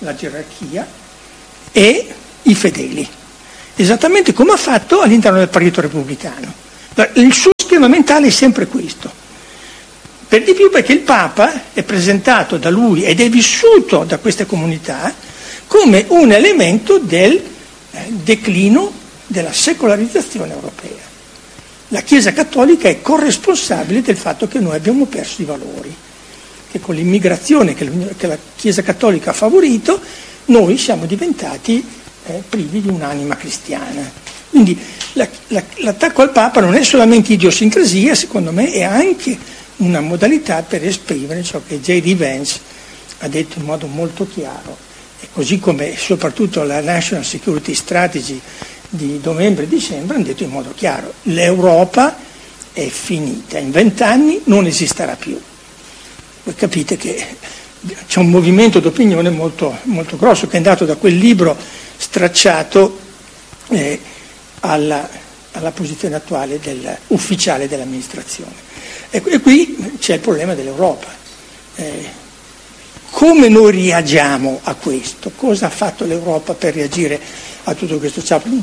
Speaker 8: la gerarchia e i fedeli, esattamente come ha fatto all'interno del Partito Repubblicano. Il suo schema mentale è sempre questo, per di più perché il Papa è presentato da lui ed è vissuto da queste comunità come un elemento del eh, declino della secolarizzazione europea. La Chiesa Cattolica è corresponsabile del fatto che noi abbiamo perso i valori, che con l'immigrazione che la Chiesa Cattolica ha favorito, noi siamo diventati eh, privi di un'anima cristiana. Quindi la, la, l'attacco al Papa non è solamente idiosincrasia, secondo me è anche una modalità per esprimere ciò che J D Vance ha detto in modo molto chiaro, e così come soprattutto la National Security Strategy di novembre e dicembre hanno detto in modo chiaro: l'Europa è finita, in vent'anni non esisterà più. Voi capite che c'è un movimento d'opinione molto, molto grosso che è andato da quel libro stracciato eh, alla, alla posizione attuale del, ufficiale dell'amministrazione. E, e qui c'è il problema dell'Europa. Eh, come noi reagiamo a questo? Cosa ha fatto l'Europa per reagire a tutto questo?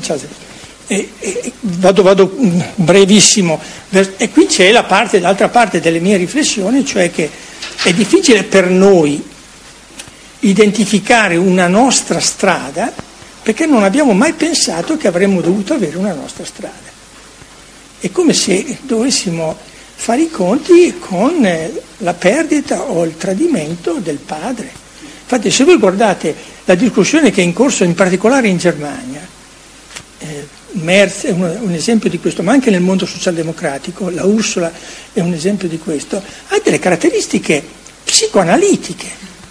Speaker 8: E, e, vado, vado brevissimo. E qui c'è la parte, l'altra parte delle mie riflessioni, cioè che è difficile per noi identificare una nostra strada perché non abbiamo mai pensato che avremmo dovuto avere una nostra strada. È come se dovessimo fare i conti con la perdita o il tradimento del padre. Infatti, se voi guardate la discussione che è in corso in particolare in Germania, eh, Merz è un, un esempio di questo, ma anche nel mondo socialdemocratico, la Ursula è un esempio di questo, ha delle caratteristiche psicoanalitiche.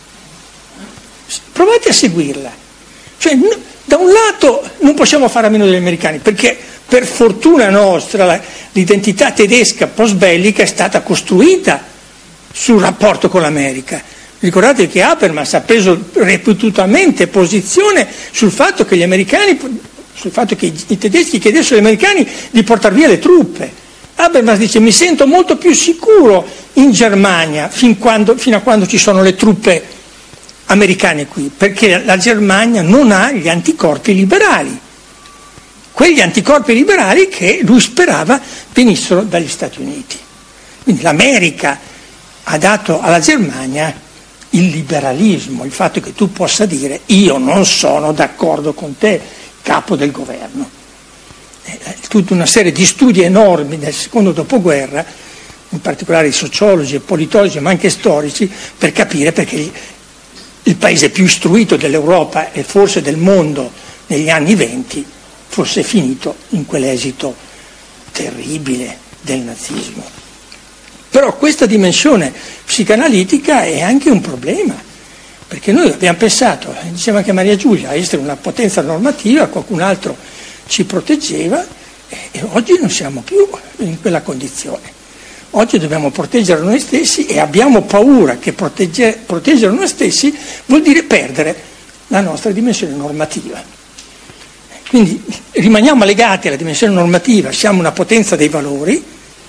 Speaker 8: Provate a seguirla. Cioè, n- da un lato non possiamo fare a meno degli americani, perché per fortuna nostra la, l'identità tedesca post-bellica è stata costruita sul rapporto con l'America. Ricordate che Habermas ha preso ripetutamente posizione sul fatto che gli americani, sul fatto che i tedeschi chiedessero agli americani di portare via le truppe. Habermas dice: mi sento molto più sicuro in Germania fin quando, fino a quando ci sono le truppe americane qui, perché la Germania non ha gli anticorpi liberali, quegli anticorpi liberali che lui sperava venissero dagli Stati Uniti. Quindi l'America ha dato alla Germania il liberalismo, il fatto che tu possa dire: io non sono d'accordo con te, capo del governo. Tutta una serie di studi enormi nel secondo dopoguerra, in particolare i sociologi e politologi, ma anche storici, per capire perché il paese più istruito dell'Europa e forse del mondo negli anni venti fosse finito in quell'esito terribile del nazismo. Però questa dimensione psicanalitica è anche un problema, perché noi abbiamo pensato, diceva anche Maria Giulia, a essere una potenza normativa, qualcun altro ci proteggeva, e oggi non siamo più in quella condizione. Oggi dobbiamo proteggere noi stessi e abbiamo paura che protegge, proteggere noi stessi vuol dire perdere la nostra dimensione normativa. Quindi rimaniamo legati alla dimensione normativa, siamo una potenza dei valori,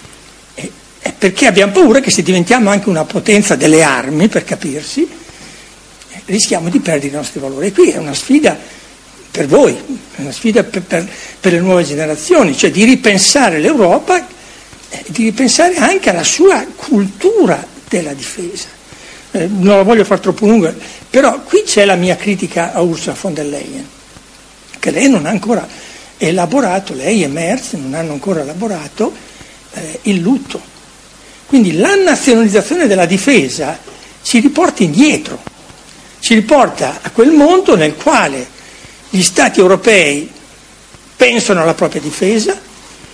Speaker 8: e, e perché abbiamo paura che se diventiamo anche una potenza delle armi, per capirsi, rischiamo di perdere i nostri valori. E qui è una sfida per voi, è una sfida per, per, per le nuove generazioni, cioè di ripensare l'Europa, di ripensare anche alla sua cultura della difesa. Eh, non la voglio far troppo lunga, però qui c'è la mia critica a Ursula von der Leyen, che lei non ha ancora elaborato, lei e Merz non hanno ancora elaborato eh, il lutto. Quindi la nazionalizzazione della difesa ci riporta indietro, ci riporta a quel mondo nel quale gli Stati europei pensano alla propria difesa.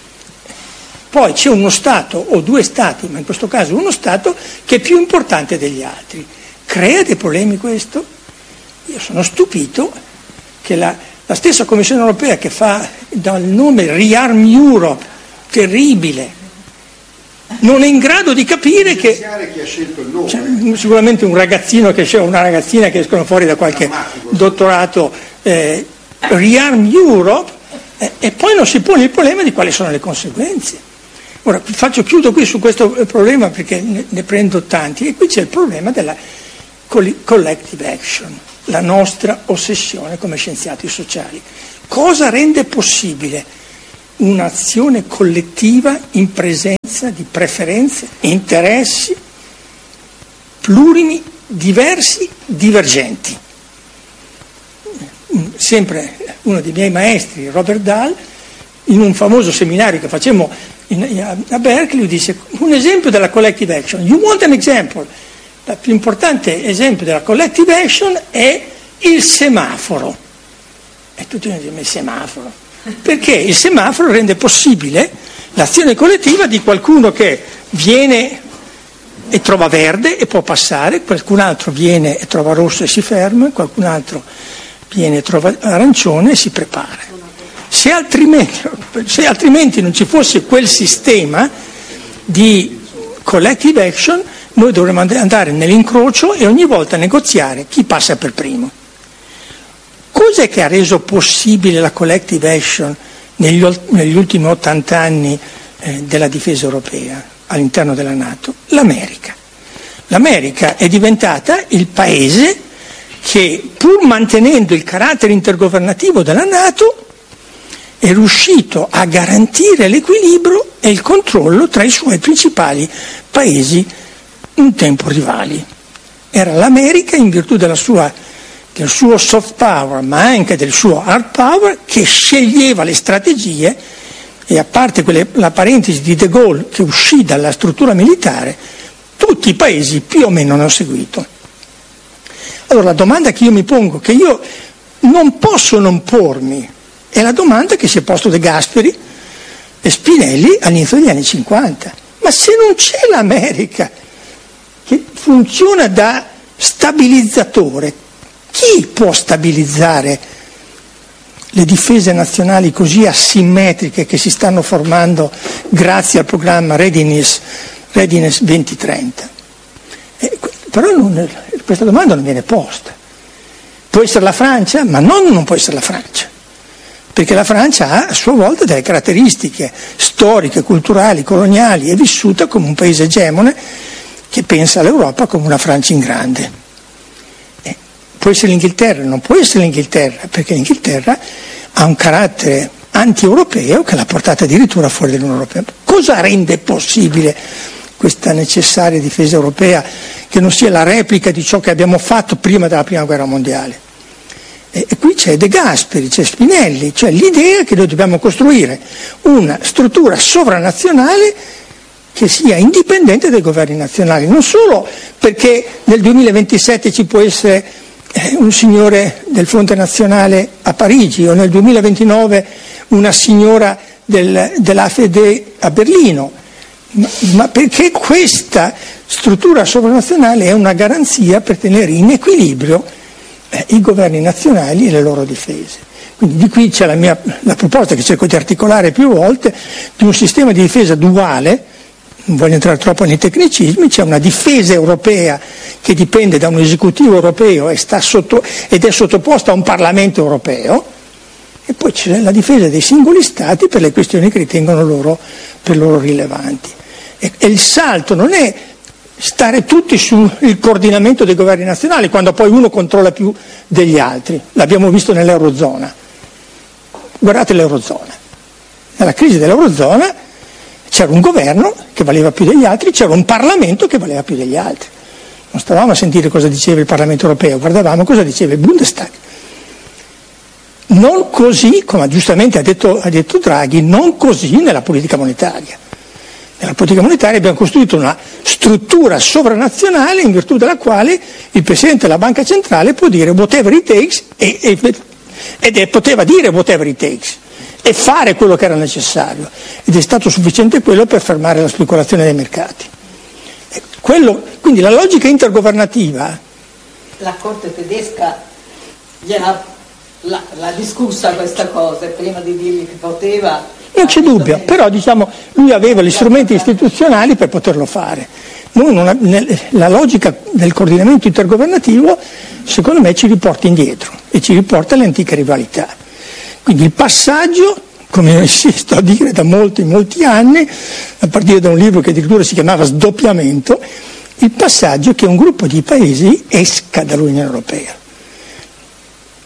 Speaker 8: Poi c'è uno Stato o due Stati, ma in questo caso uno Stato, che è più importante degli altri. Crea dei problemi questo? Io sono stupito che la, la stessa Commissione europea, che fa dal nome Rearm Europe, terribile, non è in grado di capire che...
Speaker 5: chi ha scelto il nome.
Speaker 8: Cioè, sicuramente un ragazzino che c'è, una ragazzina che escono fuori da qualche dottorato, eh, Rearm Europe, eh, e poi non si pone il problema di quali sono le conseguenze. Ora, faccio, chiudo qui su questo problema perché ne, ne prendo tanti, e qui c'è il problema della collective action. la nostra ossessione come scienziati sociali. Cosa rende possibile un'azione collettiva in presenza di preferenze, interessi plurimi, diversi, divergenti? Sempre uno dei miei maestri, Robert Dahl, in un famoso seminario che facemmo in, a Berkeley, lui disse: un esempio della collective action, you want an example? Il più importante esempio della collective action è il semaforo. E tutti dicono: ma il semaforo? Perché il semaforo rende possibile l'azione collettiva di qualcuno che viene e trova verde e può passare, qualcun altro viene e trova rosso e si ferma, qualcun altro viene e trova arancione e si prepara. Se altrimenti, se altrimenti non ci fosse quel sistema di collective action, noi dovremmo andare nell'incrocio e ogni volta negoziare chi passa per primo. Cos'è che ha reso possibile la collective action negli, negli ultimi ottanta anni eh, della difesa europea all'interno della NATO? L'America. L'America è diventata il paese che, pur mantenendo il carattere intergovernativo della NATO, è riuscito a garantire l'equilibrio e il controllo tra i suoi principali paesi un tempo rivali. Era l'America, in virtù della sua, del suo soft power, ma anche del suo hard power, che sceglieva le strategie, e a parte quelle, la parentesi di De Gaulle che uscì dalla struttura militare, tutti i paesi più o meno hanno seguito. Allora la domanda che io mi pongo, che io non posso non pormi, è la domanda che si è posto De Gasperi e Spinelli all'inizio degli anni cinquanta. Ma se non c'è l'America che funziona da stabilizzatore, chi può stabilizzare le difese nazionali così asimmetriche che si stanno formando grazie al programma Readiness, Readiness duemilatrenta? Eh, però non, questa domanda non viene posta. Può essere la Francia? Ma non, non può essere la Francia, perché la Francia ha a sua volta delle caratteristiche storiche, culturali, coloniali, è vissuta come un paese egemone che pensa all'Europa come una Francia in grande. Eh, può essere l'Inghilterra? Non può essere l'Inghilterra, perché l'Inghilterra ha un carattere anti-europeo che l'ha portata addirittura fuori dall'Unione Europea. Cosa rende possibile questa necessaria difesa europea che non sia la replica di ciò che abbiamo fatto prima della Prima Guerra Mondiale? E qui c'è De Gasperi, c'è Spinelli, cioè l'idea che noi dobbiamo costruire una struttura sovranazionale che sia indipendente dai governi nazionali, non solo perché nel duemilaventisette ci può essere un signore del Fronte Nazionale a Parigi o nel duemilaventinove una signora del, dell'A F D a Berlino, ma, ma perché questa struttura sovranazionale è una garanzia per tenere in equilibrio eh, i governi nazionali e le loro difese. Quindi di qui c'è la mia la proposta che cerco di articolare più volte di un sistema di difesa duale. Non voglio entrare troppo nei tecnicismi, c'è una difesa europea che dipende da un esecutivo europeo e sta sotto, ed è sottoposta a un Parlamento europeo, e poi c'è la difesa dei singoli Stati per le questioni che ritengono loro, per loro rilevanti. E, e il salto non è stare tutti sul coordinamento dei governi nazionali quando poi uno controlla più degli altri. L'abbiamo visto nell'Eurozona. Guardate l'Eurozona. Nella crisi dell'Eurozona c'era un governo che valeva più degli altri, c'era un Parlamento che valeva più degli altri. Non stavamo a sentire cosa diceva il Parlamento europeo, guardavamo cosa diceva il Bundestag. Non così, come giustamente ha detto, ha detto Draghi, non così nella politica monetaria. Nella politica monetaria abbiamo costruito una struttura sovranazionale in virtù della quale il Presidente della Banca Centrale può dire whatever it takes e, e, ed è, poteva dire whatever it takes e fare quello che era necessario, ed è stato sufficiente quello per fermare la speculazione dei mercati. Quello, quindi la logica intergovernativa.
Speaker 2: La Corte tedesca gliela, la, la discussa questa cosa prima di dirgli che poteva.
Speaker 8: Non c'è dubbio, però diciamo lui aveva gli strumenti istituzionali per poterlo fare. Noi non, nel, la logica del coordinamento intergovernativo secondo me ci riporta indietro e ci riporta alle antiche rivalità. Quindi il passaggio, come insisto a dire da molti, molti anni, a partire da un libro che addirittura si chiamava Sdoppiamento, il passaggio che un gruppo di paesi esca dall'Unione Europea.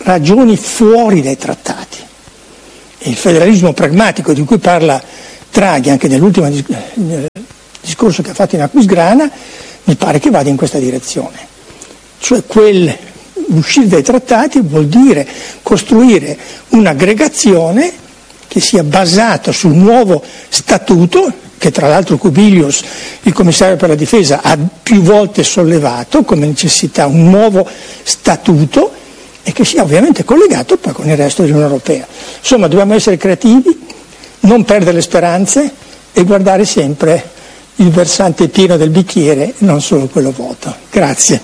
Speaker 8: ragioni fuori dai trattati. E il federalismo pragmatico di cui parla Draghi anche nell'ultimo discorso che ha fatto in Aquisgrana mi pare che vada in questa direzione. Cioè quel uscire dai trattati vuol dire costruire un'aggregazione che sia basata sul nuovo statuto, che tra l'altro Kubilius, il commissario per la difesa, ha più volte sollevato come necessità, un nuovo statuto, e che sia ovviamente collegato poi con il resto dell'Unione Europea. Insomma, dobbiamo essere creativi, non perdere le speranze e guardare sempre il versante pieno del bicchiere, non solo quello vuoto. Grazie.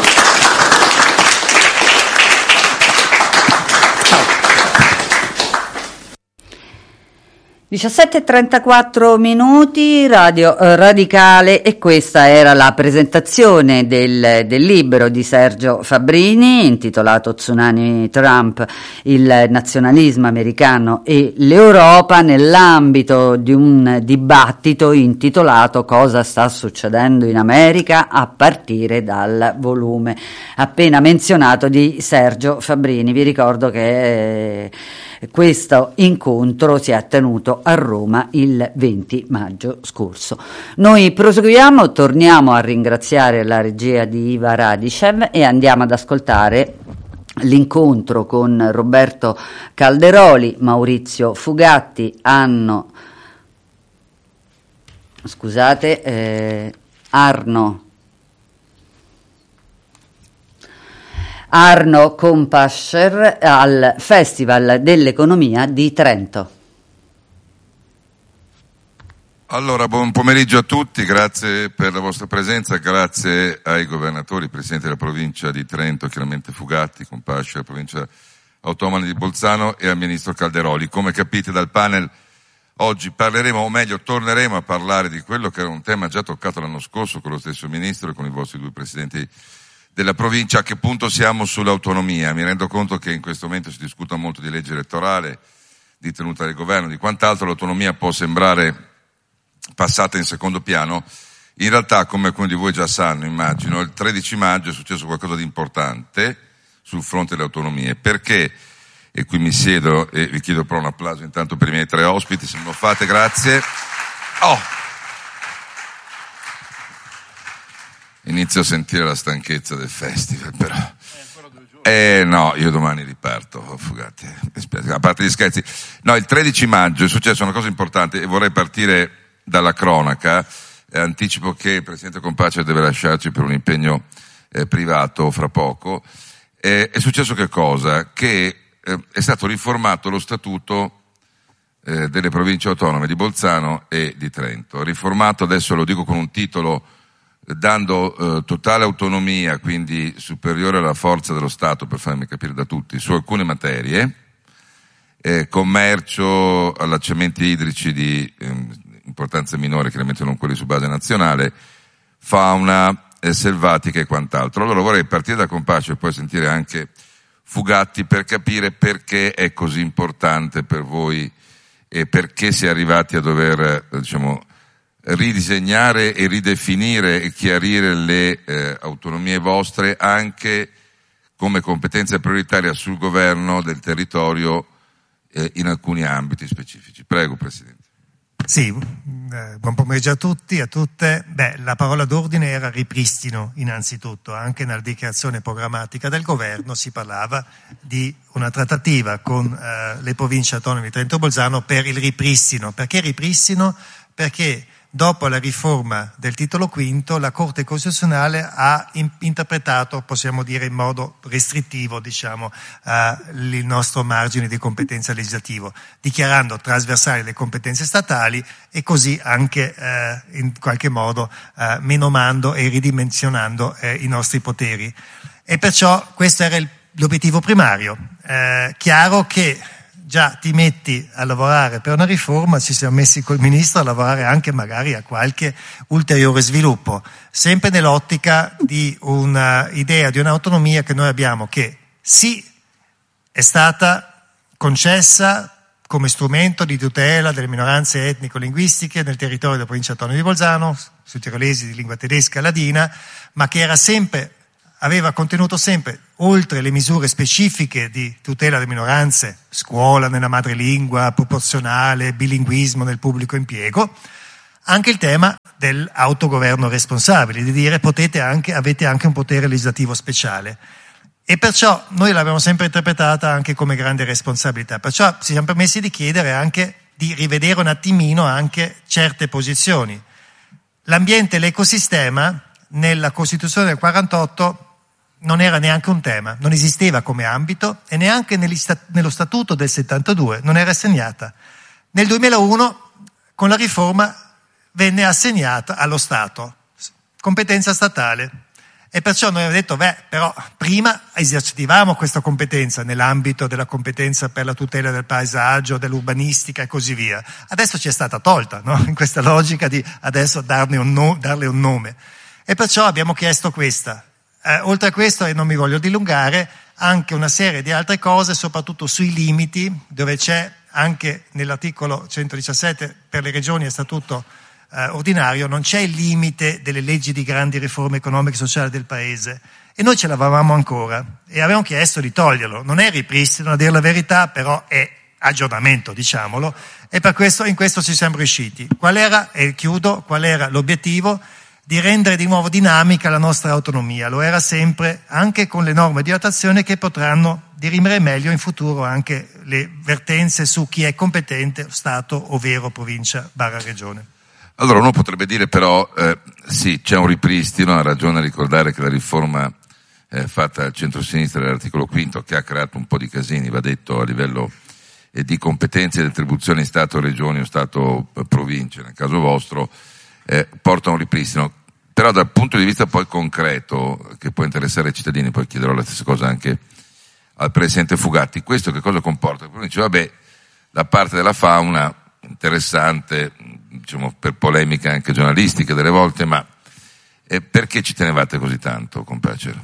Speaker 9: diciassette e trentaquattro minuti, Radio eh, Radicale, e questa era la presentazione del, del libro di Sergio Fabbrini intitolato Tsunami Trump, il nazionalismo americano e l'Europa, nell'ambito di un dibattito intitolato Cosa sta succedendo in America, a partire dal volume appena menzionato di Sergio Fabbrini. Vi ricordo che eh, questo incontro si è tenuto a Roma il venti maggio scorso. Noi proseguiamo, torniamo a ringraziare la regia di Iva Radicev e andiamo ad ascoltare l'incontro con Roberto Calderoli, Maurizio Fugatti, Anno, scusate, eh, Arno Arno Kompascher al Festival dell'Economia di Trento.
Speaker 10: Allora, buon pomeriggio a tutti, grazie per la vostra presenza, grazie ai governatori, presidente della provincia di Trento, chiaramente Fugatti, Kompascher, la provincia autonoma di Bolzano, e al ministro Calderoli. Come capite dal panel, oggi parleremo, o meglio torneremo a parlare di quello che era un tema già toccato l'anno scorso con lo stesso ministro e con i vostri due presidenti della provincia. A che punto siamo sull'autonomia? Mi rendo conto che in questo momento si discuta molto di legge elettorale, di tenuta del governo, di quant'altro. L'autonomia può sembrare passata in secondo piano. In realtà, come alcuni di voi già sanno, immagino, il tredici maggio è successo qualcosa di importante sul fronte delle autonomie. Perché? E qui mi siedo e vi chiedo però un applauso intanto per i miei tre ospiti, se me lo fate, grazie. Oh! Inizio a sentire la stanchezza del festival, però. Eh no, io domani riparto, Fugatti, a parte gli scherzi. No, il tredici maggio è successa una cosa importante e vorrei partire dalla cronaca. Eh, anticipo che il Presidente Kompascher deve lasciarci per un impegno eh, privato fra poco. Eh, è successo che cosa? Che eh, è stato riformato lo statuto eh, delle province autonome di Bolzano e di Trento. Riformato, adesso lo dico con un titolo, dando eh, totale autonomia, quindi superiore alla forza dello Stato, per farmi capire da tutti, su alcune materie, eh, commercio, allacciamenti idrici di eh, importanza minore, chiaramente non quelli su base nazionale, fauna eh, selvatica e quant'altro. Allora vorrei partire da Kompascher e poi sentire anche Fugatti per capire perché è così importante per voi e perché si è arrivati a dover, eh, diciamo, ridisegnare e ridefinire e chiarire le eh, autonomie vostre anche come competenza prioritaria sul governo del territorio eh, in alcuni ambiti specifici. Prego, Presidente.
Speaker 11: Sì, eh, buon pomeriggio a tutti, a tutte. Beh, la parola d'ordine era ripristino innanzitutto. Anche nella dichiarazione programmatica del governo si parlava di una trattativa con eh, le province autonome di Trento e Bolzano per il ripristino. Perché ripristino? Perché dopo la riforma del titolo quinto, la Corte Costituzionale ha in- interpretato, possiamo dire in modo restrittivo, diciamo, eh, il nostro margine di competenza legislativo, dichiarando trasversali le competenze statali e così anche eh, in qualche modo eh, menomando e ridimensionando eh, i nostri poteri. E perciò questo era il, l'obiettivo primario. Eh, chiaro che già ti metti a lavorare per una riforma, ci siamo messi col Ministro a lavorare anche magari a qualche ulteriore sviluppo, sempre nell'ottica di un'idea di un'autonomia che noi abbiamo, che sì è stata concessa come strumento di tutela delle minoranze etnico-linguistiche nel territorio della provincia autonoma di Bolzano, sui tirolesi di lingua tedesca ladina, ma che era sempre aveva contenuto sempre, oltre le misure specifiche di tutela delle minoranze, scuola nella madrelingua, proporzionale, bilinguismo nel pubblico impiego, anche il tema dell'autogoverno responsabile, di dire potete anche, avete anche un potere legislativo speciale. E perciò noi l'abbiamo sempre interpretata anche come grande responsabilità, perciò ci siamo permessi di chiedere anche di rivedere un attimino anche certe posizioni. L'ambiente e l'ecosistema nella Costituzione del quarantotto non era neanche un tema, non esisteva come ambito e neanche nello Statuto del settantadue non era assegnata. Nel duemilauno con la riforma venne assegnata allo Stato, competenza statale. E perciò noi abbiamo detto, beh, però prima esercitivamo questa competenza nell'ambito della competenza per la tutela del paesaggio, dell'urbanistica e così via. Adesso ci è stata tolta, no? In questa logica di adesso darne un no, darle un nome. E perciò abbiamo chiesto questa. Eh, oltre a questo, e non mi voglio dilungare, anche una serie di altre cose, soprattutto sui limiti, dove c'è anche nell'articolo centodiciassette per le regioni e statuto eh, ordinario, non c'è il limite delle leggi di grandi riforme economiche e sociali del Paese. E noi ce l'avevamo ancora e avevamo chiesto di toglierlo. Non è ripristino, a dire la verità, però è aggiornamento, diciamolo, e per questo, in questo ci siamo riusciti. Qual era, e chiudo, qual era l'obiettivo? Di rendere di nuovo dinamica la nostra autonomia. Lo era sempre, anche con le norme di attuazione che potranno dirimere meglio in futuro anche le vertenze su chi è competente, Stato, ovvero provincia barra regione.
Speaker 10: Allora uno potrebbe dire però, eh, sì, c'è un ripristino, ha ragione a ricordare che la riforma eh, fatta al centro-sinistra dell'articolo quinto, che ha creato un po' di casini, va detto, a livello eh, di competenze e di attribuzioni Stato-Regioni o Stato-Province, nel caso vostro, eh, porta a un ripristino. Però dal punto di vista poi concreto, che può interessare i cittadini, poi chiederò la stessa cosa anche al Presidente Fugatti, questo che cosa comporta? Uno dice, vabbè, la parte della fauna, interessante, diciamo per polemica anche giornalistica delle volte, ma eh, perché ci tenevate così tanto, Compacer?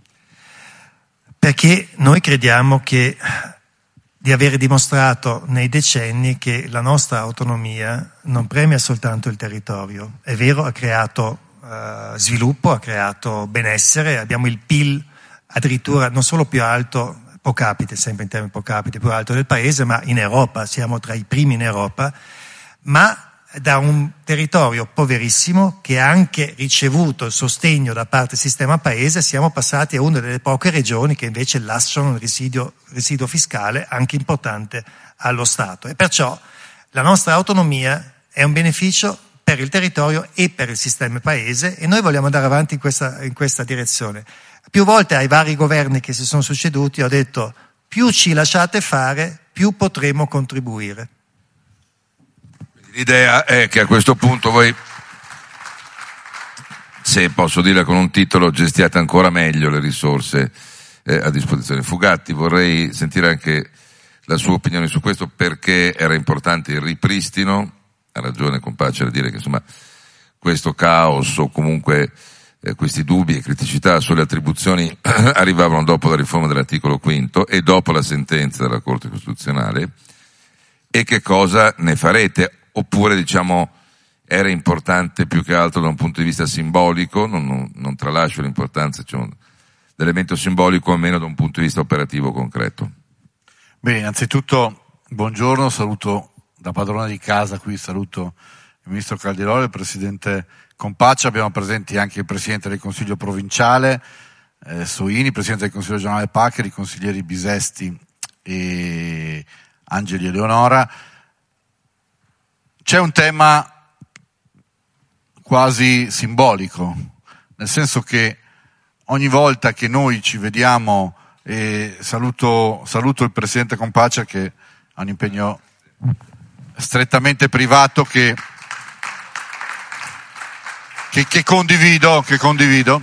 Speaker 11: Perché noi crediamo che di avere dimostrato nei decenni che la nostra autonomia non premia soltanto il territorio. È vero, ha creato uh, sviluppo, ha creato benessere, abbiamo il P I L addirittura non solo più alto, pro capite, sempre in termini pro capite, più alto del paese, ma in Europa, siamo tra i primi in Europa, ma da un territorio poverissimo che ha anche ricevuto il sostegno da parte del sistema paese, siamo passati a una delle poche regioni che invece lasciano un residuo, residuo fiscale anche importante allo Stato. E perciò la nostra autonomia è un beneficio per il territorio e per il sistema paese e noi vogliamo andare avanti in questa, in questa direzione. Più volte ai vari governi che si sono succeduti ho detto più ci lasciate fare, più potremo contribuire.
Speaker 10: L'idea è che a questo punto voi, se posso dire con un titolo, gestiate ancora meglio le risorse eh, a disposizione. Fugatti, vorrei sentire anche la sua opinione su questo, perché era importante il ripristino. Ha ragione Compacer a dire che insomma questo caos o comunque eh, questi dubbi e criticità sulle attribuzioni arrivavano dopo la riforma dell'articolo quinto e dopo la sentenza della Corte Costituzionale. E che cosa ne farete? Oppure diciamo era importante più che altro da un punto di vista simbolico, non, non, non tralascio l'importanza diciamo, dell'elemento simbolico, almeno da un punto di vista operativo concreto.
Speaker 12: Bene, innanzitutto buongiorno, saluto da padrona di casa qui, saluto il Ministro Calderoli, il Presidente Compaccia, abbiamo presenti anche il Presidente del Consiglio Provinciale, eh, Soini, il Presidente del Consiglio Regionale Paccheri, i consiglieri Bisesti e Angeli Eleonora. C'è un tema quasi simbolico, nel senso che ogni volta che noi ci vediamo, e saluto, saluto il Presidente Compaccia che ha un impegno strettamente privato che, che, che condivido, che condivido,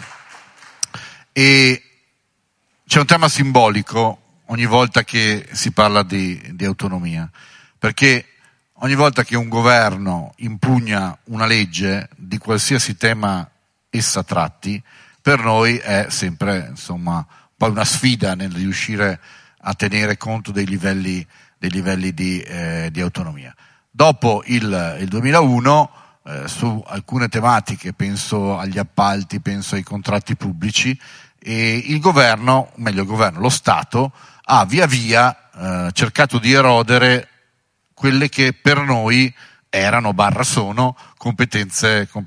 Speaker 12: e c'è un tema simbolico ogni volta che si parla di, di autonomia, perché ogni volta che un governo impugna una legge di qualsiasi tema essa tratti, per noi è sempre insomma poi una sfida nel riuscire a tenere conto dei livelli, dei livelli di, eh, di autonomia. Dopo il, il duemilauno, eh, su alcune tematiche, penso agli appalti, penso ai contratti pubblici, e il governo, meglio il governo, lo Stato, ha via via eh, cercato di erodere quelle che per noi erano, barra sono, competenze,